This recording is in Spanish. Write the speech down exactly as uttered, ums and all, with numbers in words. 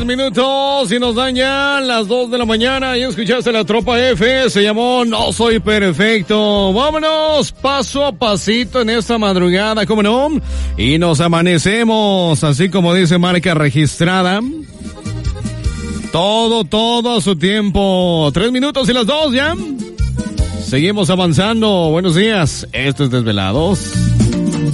minutos y nos dan ya las dos de la mañana y escuchaste la Tropa F, se llamó No Soy Perfecto. Vámonos paso a pasito en esta madrugada, ¿cómo no? Y nos amanecemos, así como dice marca registrada. Todo, todo a su tiempo. Tres minutos y las dos ya. Seguimos avanzando. Buenos días, esto es Desvelados.